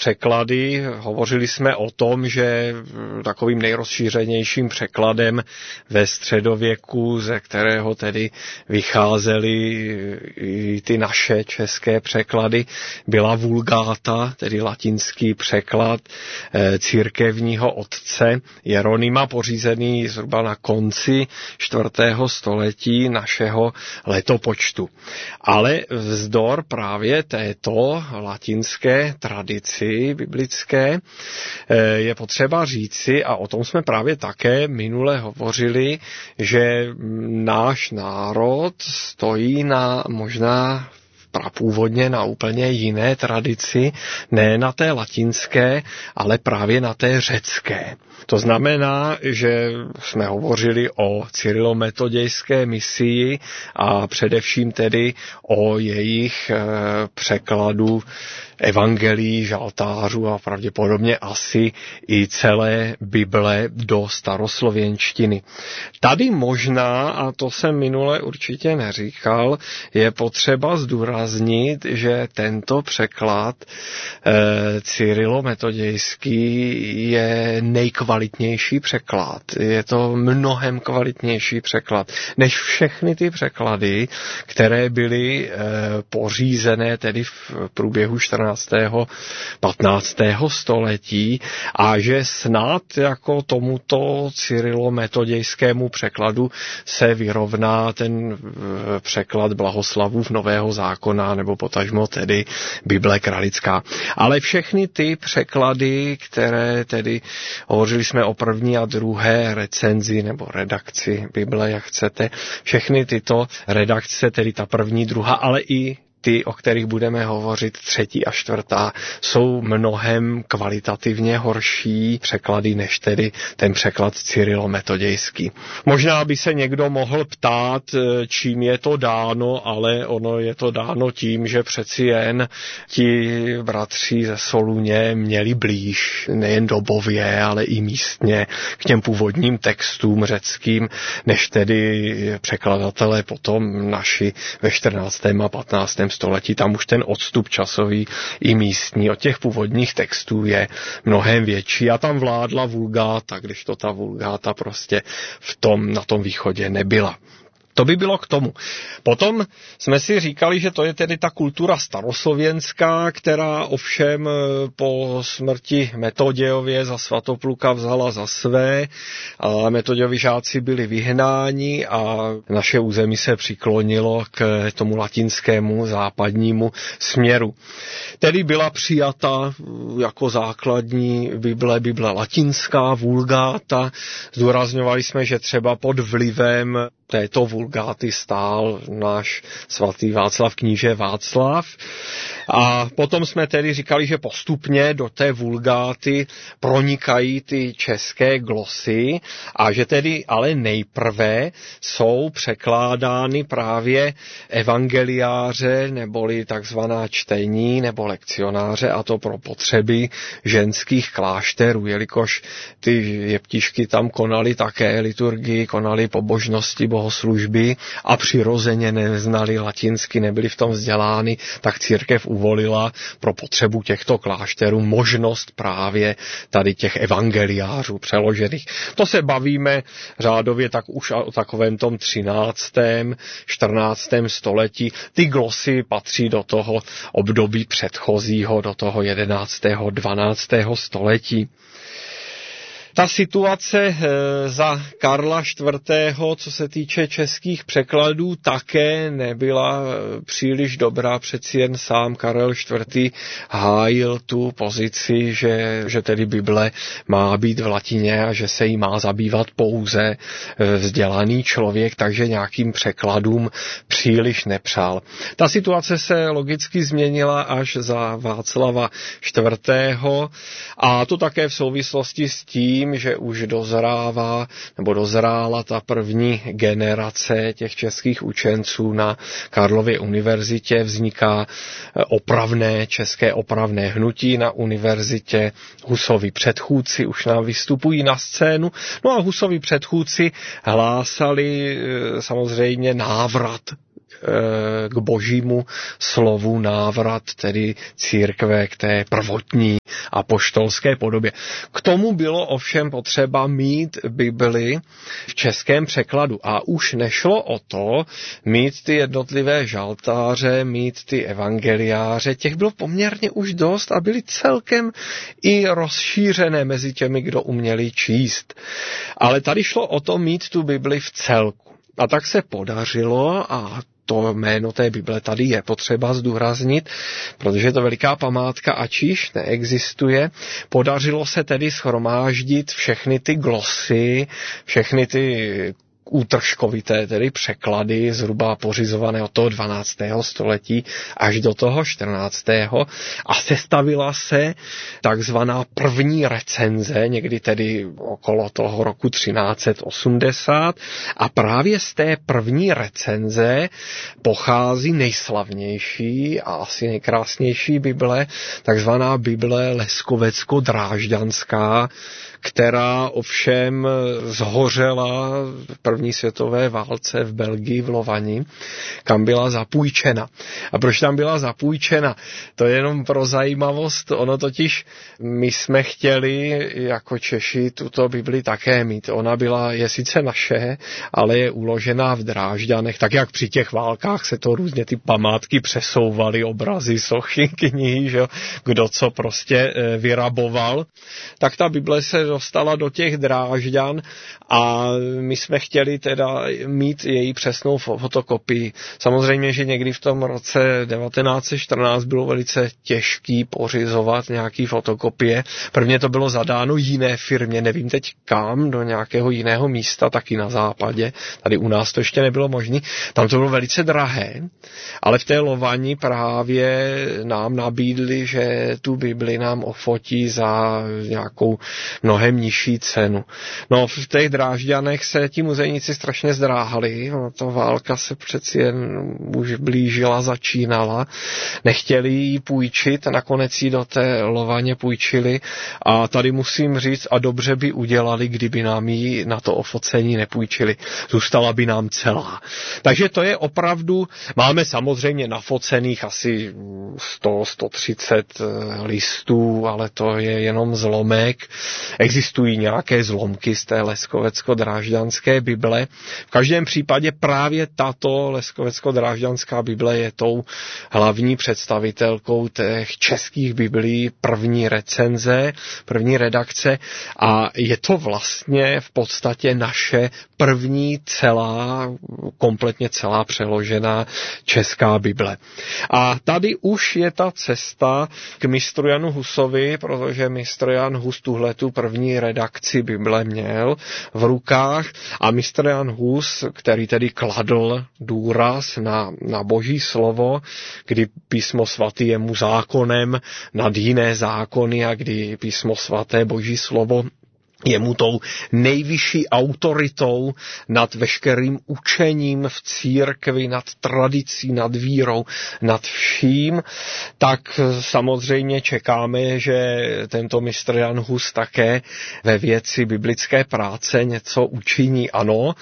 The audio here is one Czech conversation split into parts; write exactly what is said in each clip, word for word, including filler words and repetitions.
překlady. Hovořili jsme o tom, že takovým nejrozšířenějším překladem ve středověku, ze kterého tedy vycházely i ty naše české překlady, byla Vulgáta, tedy latinský překlad církevního otce Jeronýma, pořízený zhruba na konci čtvrtého století našeho letopočtu. Ale vzdor právě této latinské tradici biblické je potřeba říci, a o tom jsme právě také minule hovořili, že náš národ stojí na možná prapůvodně na úplně jiné tradici, ne na té latinské, ale právě na té řecké. To znamená, že jsme hovořili o cyrilometodějské misii a především tedy o jejich překladu evangelií, žaltářů a pravděpodobně asi i celé Bible do staroslověnštiny. Tady možná, a to jsem minule určitě neříkal, je potřeba zdůraznit, že tento překlad e, cyrilo-metodějský je nejkvalitnější překlad. Je to mnohem kvalitnější překlad než všechny ty překlady, které byly e, pořízené tedy v průběhu čtrnáctého patnáctého století a že snad jako tomuto cyrilo-metodějskému překladu se vyrovná ten překlad Blahoslavův Nového zákona nebo potažmo tedy Bible kralická. Ale všechny ty překlady, které tedy hovořili jsme o první a druhé recenzi nebo redakci Bible, jak chcete, všechny tyto redakce, tedy ta první, druhá, ale i ty, o kterých budeme hovořit, třetí a čtvrtá, jsou mnohem kvalitativně horší překlady než tedy ten překlad cyrilo-metodějský. Možná by se někdo mohl ptát, čím je to dáno, ale ono je to dáno tím, že přeci jen ti bratři ze Soluně měli blíž, nejen dobově, ale i místně k těm původním textům řeckým, než tedy překladatelé potom naši ve čtrnáctém a patnáctém století. Tam už ten odstup časový i místní od těch původních textů je mnohem větší a tam vládla vulgáta, když to ta vulgáta prostě v tom, na tom východě nebyla. To by bylo k tomu. Potom jsme si říkali, že to je tedy ta kultura staroslověnská, která ovšem po smrti Metodějově za Svatopluka vzala za své a Metodějovi žáci byli vyhnáni a naše území se přiklonilo k tomu latinskému západnímu směru. Tedy byla přijata jako základní Bible, Bible latinská, vulgáta. Zdůrazňovali jsme, že třeba pod vlivem této vulgáty stál náš svatý Václav, kníže Václav. A potom jsme tedy říkali, že postupně do té vulgáty pronikají ty české glosy a že tedy ale nejprve jsou překládány právě evangeliáře neboli takzvaná čtení nebo lekcionáře, a to pro potřeby ženských klášterů, jelikož ty jeptišky tam konaly také liturgii, konaly pobožnosti, bohoslužby a přirozeně neznali latinsky, nebyli v tom vzdělány, tak církev uvolila pro potřebu těchto klášterů možnost právě tady těch evangeliářů přeložených. To se bavíme řádově tak už o takovém tom třináctém čtrnáctém století. Ty glosy patří do toho období předchozího, do toho jedenáctého dvanáctého století. Ta situace za Karla čtvrtého, co se týče českých překladů, také nebyla příliš dobrá. Přeci jen sám Karel čtvrtý hájil tu pozici, že, že tedy Bible má být v latině a že se jí má zabývat pouze vzdělaný člověk, takže nějakým překladům příliš nepřál. Ta situace se logicky změnila až za Václava čtvrtého a to také v souvislosti s tím, že už dozrává nebo dozrála ta první generace těch českých učenců na Karlově univerzitě, vzniká opravné, české opravné hnutí na univerzitě, Husovi předchůdci už nám vystupují na scénu, no a Husovi předchůdci hlásali samozřejmě návrat k božímu slovu, návrat tedy církve k té prvotní apoštolské podobě. K tomu bylo ovšem potřeba mít Bibli v českém překladu a už nešlo o to mít ty jednotlivé žaltáře, mít ty evangeliáře, těch bylo poměrně už dost a byly celkem i rozšířené mezi těmi, kdo uměli číst. Ale tady šlo o to mít tu Bibli v celku. A tak se podařilo, a to jméno té Bible tady je potřeba zdůraznit, protože je to veliká památka, ač již neexistuje. Podařilo se tedy shromáždit všechny ty glosy, všechny ty útržkovité tedy překlady, zhruba pořizované od toho dvanáctého století až do toho čtrnáctého a sestavila se takzvaná první recenze, někdy tedy okolo toho roku třináct set osmdesát a právě z té první recenze pochází nejslavnější a asi nejkrásnější Bible, takzvaná Bible leskovecko-drážďanská, která ovšem zhořela v první světové válce v Belgii v Lovani, kam byla zapůjčena. A proč tam byla zapůjčena? To je jenom pro zajímavost, ono totiž my jsme chtěli jako Češi tuto Bibli také mít. Ona byla, je sice naše, ale je uložená v Drážďanech, tak jak při těch válkách se to různě ty památky přesouvaly, obrazy, sochy, knihy, že kdo co prostě vyraboval, tak ta Bible se dostala do těch Drážďan a my jsme chtěli teda mít její přesnou fotokopii. Samozřejmě, že někdy v tom roce devatenáct set čtrnáct bylo velice těžký pořizovat nějaký fotokopie. Prvně to bylo zadáno jiné firmě, nevím teď kam, do nějakého jiného místa, taky na západě. Tady u nás to ještě nebylo možné. Tam to bylo velice drahé, ale v té Lovani právě nám nabídli, že tu Bibli nám ofotí za nějakou mnohem nižší cenu. No v těch Drážďanech se ti muzejníci strašně zdráhali, no, to válka se přeci jen už blížila, začínala, nechtěli ji půjčit, nakonec ji do té Lovaně půjčili a tady musím říct, a dobře by udělali, kdyby nám ji na to ofocení nepůjčili. Zůstala by nám celá. Takže to je opravdu, máme samozřejmě nafocených asi sto, sto třicet listů, ale to je jenom zlomek. Existují nějaké zlomky z té leskovecko-drážďanské Bible. V každém případě právě tato leskovecko-drážďanská Bible je tou hlavní představitelkou těch českých Biblií první recenze, první redakce a je to vlastně v podstatě naše první celá, kompletně celá přeložená česká Bible. A tady už je ta cesta k mistru Janu Husovi, protože mistr Jan Hus tuhletu první redakci Bible měl v rukách a mistr Jan Hus, který tedy kladl důraz na, na Boží slovo, kdy písmo svaté je mu zákonem nad jiné zákony a kdy písmo svaté Boží slovo je mu tou nejvyšší autoritou nad veškerým učením v církvi, nad tradicí, nad vírou, nad vším, tak samozřejmě čekáme, že tento mistr Jan Hus také ve věci biblické práce něco učiní. Ano,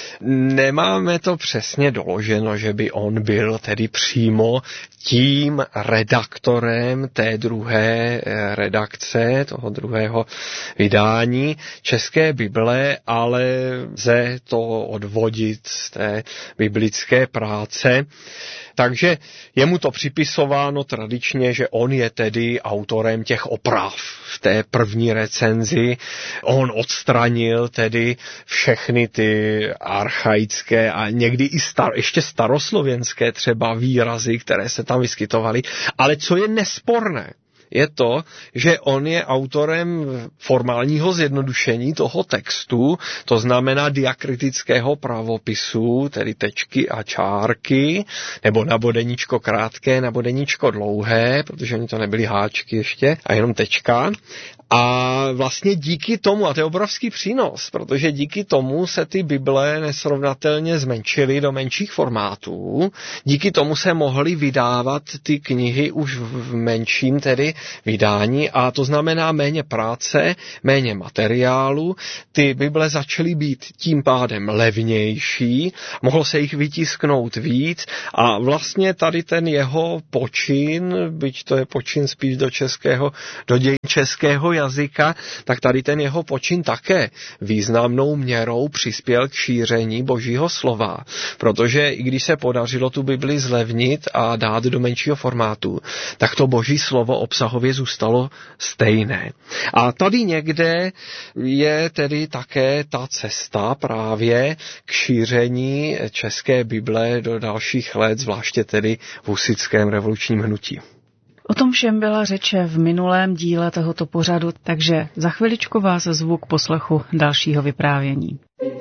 nemáme to přesně doloženo, že by on byl tedy přímo tím redaktorem té druhé redakce, toho druhého vydání české Bible, ale lze to odvodit z té biblické práce. Takže je mu to připisováno tradičně, že on je tedy autorem těch oprav v té první recenzi. On odstranil tedy všechny ty archaické a někdy i star, ještě staroslovenské třeba výrazy, které se tam vyskytovaly. Ale co je nesporné, je to, že on je autorem formálního zjednodušení toho textu, to znamená diakritického pravopisu, tedy tečky a čárky, nebo nabodeníčko krátké, nabodeníčko dlouhé, protože oni to nebyly háčky ještě, a jenom tečka. A vlastně díky tomu, a to je obrovský přínos, protože díky tomu se ty Bible nesrovnatelně zmenšily do menších formátů, díky tomu se mohly vydávat ty knihy už v menším tedy vydání, a to znamená méně práce, méně materiálu, ty Bible začaly být tím pádem levnější, mohlo se jich vytisknout víc a vlastně tady ten jeho počin, byť to je počin spíš do českého, do dějin českého jazyka, tak tady ten jeho počin také významnou měrou přispěl k šíření Božího slova, protože i když se podařilo tu Bibli zlevnit a dát do menšího formátu, tak to Boží slovo obsahově zůstalo stejné. A tady někde je tedy také ta cesta právě k šíření české Bible do dalších let, zvláště tedy v husitském revolučním hnutí. O tom všem byla řeč v minulém díle tohoto pořadu, takže za chviličku vás zvu k poslechu dalšího vyprávění.